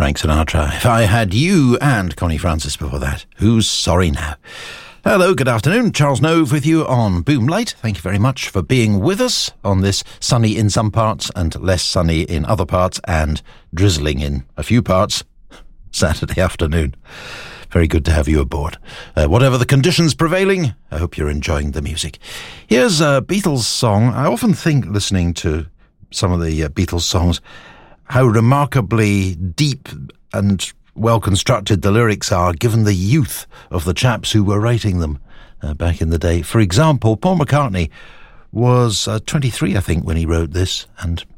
Frank Sinatra. If I Had You, and Connie Francis before that. Who's sorry now? Hello, good afternoon. Charles Nove with you on Boomlight. Thank you very much for being with us on this sunny in some parts and less sunny in other parts and drizzling in a few parts Saturday afternoon. Very good to have you aboard. Whatever the conditions prevailing, I hope you're enjoying the music. Here's a Beatles song. I often think, listening to some of the Beatles songs, how remarkably deep and well-constructed the lyrics are, given the youth of the chaps who were writing them back in the day. For example, Paul McCartney was 23, I think, when he wrote this, and